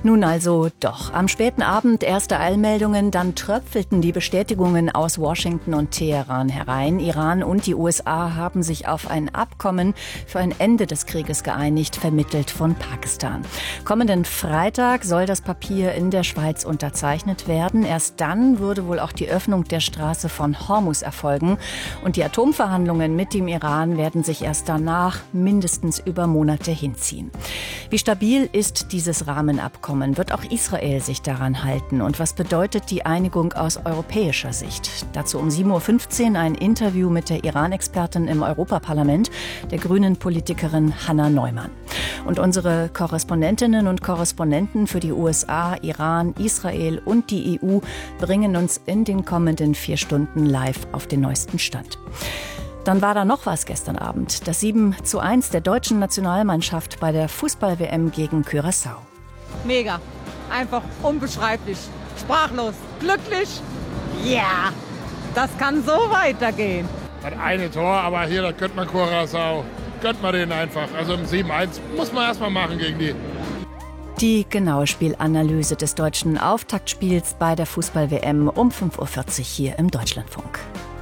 Nun also doch. Am späten Abend erste Eilmeldungen, dann tröpfelten die Bestätigungen aus Washington und Teheran herein. Iran und die USA haben sich auf ein Abkommen für ein Ende des Krieges geeinigt, vermittelt von Pakistan. Kommenden Freitag soll das Papier in der Schweiz unterzeichnet werden. Erst dann würde wohl auch die Öffnung der Straße von Hormuz erfolgen. Und die Atomverhandlungen mit dem Iran werden sich erst danach mindestens über Monate hinziehen. Wie stabil ist dieses Rahmenabkommen? Wird auch Israel sich daran halten? Und was bedeutet die Einigung aus europäischer Sicht? Dazu um 7.15 Uhr ein Interview mit der Iran-Expertin im Europaparlament, der Grünen-Politikerin Hanna Neumann. Und unsere Korrespondentinnen und Korrespondenten für die USA, Iran, Israel und die EU bringen uns in den kommenden 4 Stunden live auf den neuesten Stand. Dann war da noch was gestern Abend. Das 7:1 der deutschen Nationalmannschaft bei der Fußball-WM gegen Curaçao. Mega. Einfach unbeschreiblich. Sprachlos. Glücklich. Ja. Das kann so weitergehen. Das eine Tor, aber hier, das könnte man Curaçao. Gönnt man den einfach. Also im 7:1 muss man erstmal machen gegen die. Die genaue Spielanalyse des deutschen Auftaktspiels bei der Fußball-WM um 5.40 Uhr hier im Deutschlandfunk.